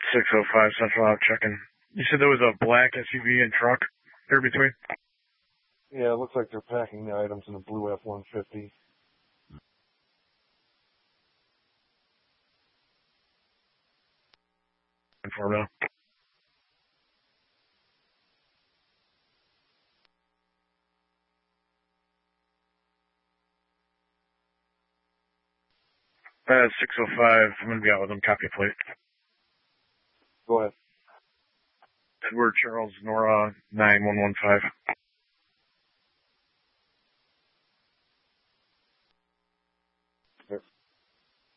605 Central out checking. You said there was a black SUV and truck there between? Yeah, it looks like they're packing the items in a blue F-150. For now. That's 605. I'm going to be out with them. Copy plate. Go ahead. Edward Charles Nora 9115.